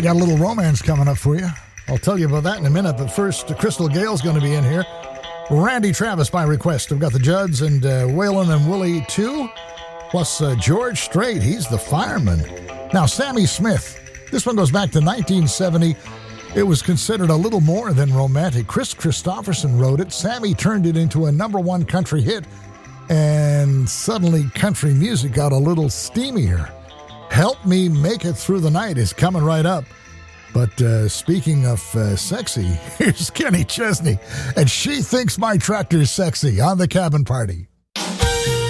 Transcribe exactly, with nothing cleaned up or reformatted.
got a little romance coming up for you. I'll tell you about that in a minute, but first, Crystal Gale's going to be in here. Randy Travis by request. I've got the Judds and uh, Waylon and Willie too, plus uh, George Strait. He's the fireman. Now, Sammy Smith. This one goes back to nineteen seventy. It was considered a little more than romantic. Chris Christopherson wrote it. Sammy turned it into a number one country hit, and suddenly country music got a little steamier. Help Me Make It Through the Night is coming right up. But uh, speaking of uh, sexy, here's Kenny Chesney, and She Thinks My Tractor's Sexy on The Cabin Party.